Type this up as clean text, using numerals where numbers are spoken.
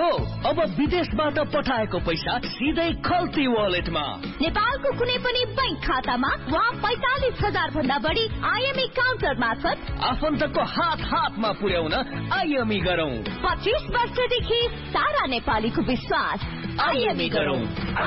हो अब विदेशबाट पठाएको पैसा सिधै खल्ती वालेटमा। नेपालको कुनै पनि बैंक खातामा वा 45,000 भन्दा बढी आईएमई काउन्टर मार्फत आफन्तको हातमा पुर्याउन आईएमई गरौं। 25 वर्षदेखि सारा नेपालीको विश्वास। आईएमई गरौं।